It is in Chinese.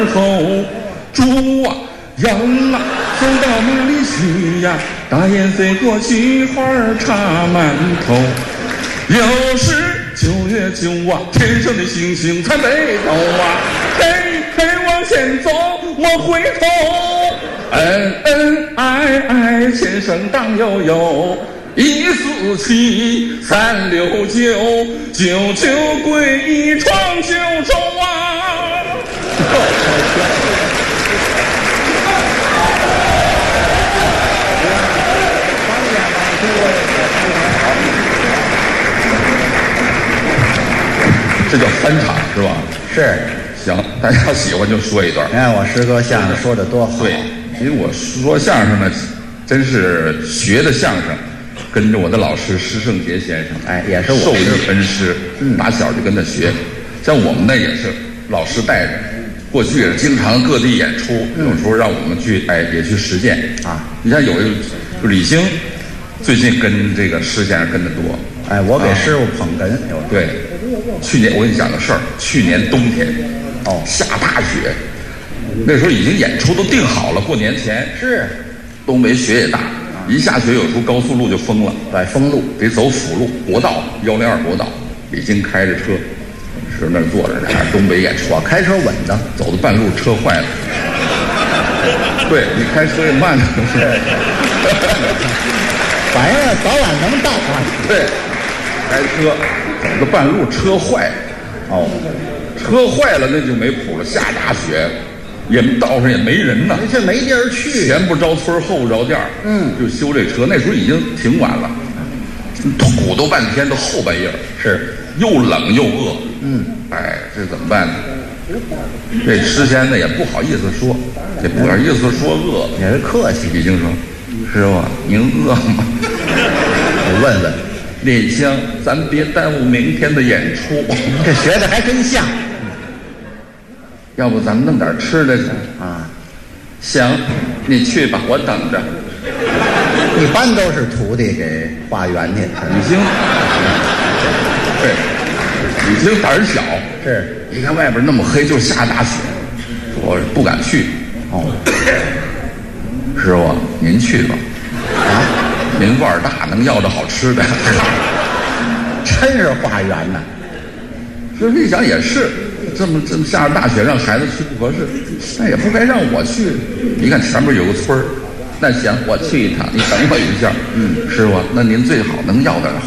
后猪啊羊啊走到哪里去呀？大雁飞过菊花插满头。又是9月9啊，天上的星星参北斗啊，嘿嘿往前走莫回头，恩恩爱爱前生荡悠悠，147 369 99归一闯九州啊！这叫翻场是吧？ 是。 行，大家喜欢就说一段。 你看我师哥相声说的多好。 对，因为我说相声呢，真是学的相声，跟着我的老师施圣杰先生， 哎，也是我受益恩师，打小就跟他学。像我们呢也是老师带着，过去也是经常各地演出，有时候让我们去，哎，也去实践啊。你像有一个李菁，最近跟这个施先生跟得多。 哎，我给师傅捧哏。 对，去年我跟你讲个事儿，去年冬天，下大雪，那时候已经演出都定好了，过年前是， 东北雪也大，一下雪有时候高速路就封了， 对，封路得走辅路，国道102国道，李菁开着车，是那儿坐着呢，东北演出， 我开车稳当， 走到半路车坏了，对你开车也慢了， 反正早晚能到啊， 对。开车走到半路车坏了，车坏了那就没谱了。下大雪，也道上也没人呢， 这没地儿去， 前不着村后不着店，就修这车。那时候已经挺晚了，鼓捣半天，都后半夜， 是又冷又饿，哎，这怎么办呢？这施先呢也不好意思说，也不好意思说饿， 也是客气。 已经说，师傅您饿吗？ 我问问。 莲香，咱别耽误明天的演出。 这学的还真像。 要不咱们弄点吃的去啊？ 行，你去吧，我等着。 一般都是徒弟给化缘去。 李菁，对，李菁胆儿小， 是一看外边那么黑，就下大雪，我不敢去。师傅您去吧。 啊？ 您腕儿大，能要着好吃的， 真是化缘呐！ 这一想也是，这么下着大雪让孩子去不合适，那也不该让我去。你看前面有个村儿，那行我去一趟，你等我一下。师傅，那您最好能要点